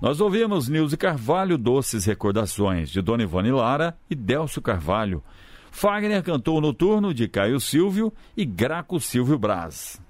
Nós ouvimos Nilce Carvalho, Doces Recordações, de Dona Ivone Lara e Délcio Carvalho. Fagner cantou Noturno, de Caio Silvio e Graco Silvio Braz.